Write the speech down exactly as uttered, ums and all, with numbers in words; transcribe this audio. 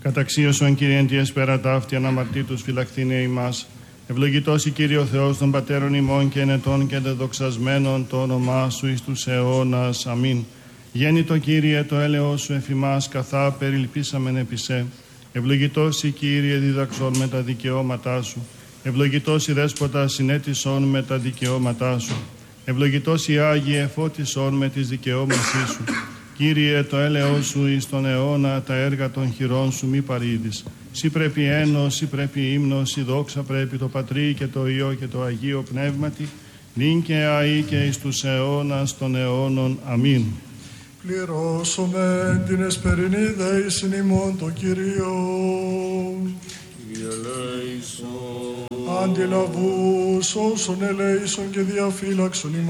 Καταξίωσον Κύριε εν τη εσπέρα ταύτη αναμαρτήτους φυλαχθήνε ημάς. Ευλογητός η Κύριε ο Θεός των Πατέρων ημών και ενετών και δεδοξασμένων το όνομά Σου εις τους αιώνας. Αμήν. Γέννητο Κύριε το έλεος Σου εφ' ημάς καθά περιλυπήσαμεν επί σε. Ευλογητός η Κύριε διδαξών με τα δικαιώματά Σου. Ευλογητός η Δέσποτα συνέτησον με τα δικαιώματά Σου. Ευλογητός η Άγιε εφώτισον με τις δικαιώματά Σου. Κύριε το έλεος Σου εις τον αιώνα τα έργα των χειρών Σου μη παρήδεις. Σύ πρέπει ένος, Σύ πρέπει ύμνος, Σύ δόξα πρέπει το Πατρί και το Υιό και το Αγίο Πνεύματι, νυν και αεί και εις τους αιώνας των αιώνων. Αμήν. Πληρώσουμε την εσπερινή δέησιν ημών το Κύριο. Κύριε ελέησον. Αντιλαβούς όσων ελέησον και διαφύλαξον ημών.